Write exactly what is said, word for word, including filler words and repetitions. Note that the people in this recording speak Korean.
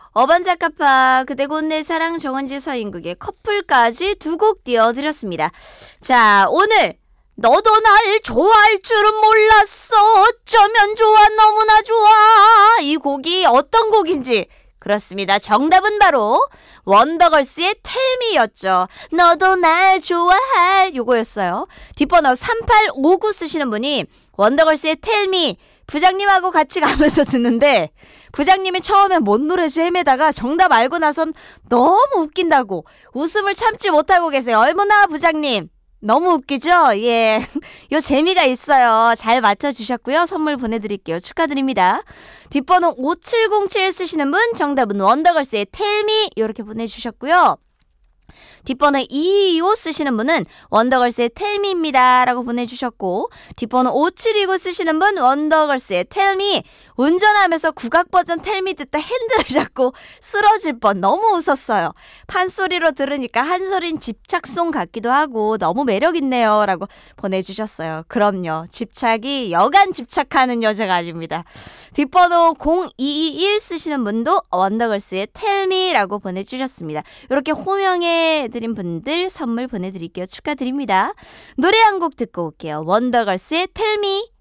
어반자카파, 그대 곧 내 사랑, 정은지 서인국의 커플까지 두 곡 띄워드렸습니다. 자, 오늘 너도 날 좋아할 줄은 몰랐어, 어쩌면 좋아, 너무나 좋아, 이 곡이 어떤 곡인지, 그렇습니다. 정답은 바로 원더걸스의 텔미였죠. 너도 날 좋아할, 요거였어요. 뒷번호 삼팔오구 쓰시는 분이 원더걸스의 텔미 부장님하고 같이 가면서 듣는데 부장님이 처음에 뭔 노래지 헤매다가 정답 알고 나선 너무 웃긴다고 웃음을 참지 못하고 계세요. 얼마나 부장님 너무 웃기죠? 예, 요 재미가 있어요. 잘 맞춰주셨고요. 선물 보내드릴게요. 축하드립니다. 뒷번호 오칠공칠 쓰시는 분 정답은 원더걸스의 텔미 이렇게 보내주셨고요. 뒷번호 이이이오 쓰시는 분은 원더걸스의 텔미입니다 라고 보내주셨고, 뒷번호 오칠이구 쓰시는 분 원더걸스의 텔미, 운전하면서 국악 버전 텔미 듣다 핸들을 잡고 쓰러질 뻔, 너무 웃었어요. 판소리로 들으니까 한소린 집착송 같기도 하고 너무 매력있네요 라고 보내주셨어요. 그럼요, 집착이 여간 집착하는 여자가 아닙니다. 뒷번호 공이이일 쓰시는 분도 원더걸스의 텔미라고 보내주셨습니다. 이렇게 호명해드린 분들 선물 보내드릴게요. 축하드립니다. 노래 한 곡 듣고 올게요. 원더걸스의 텔미.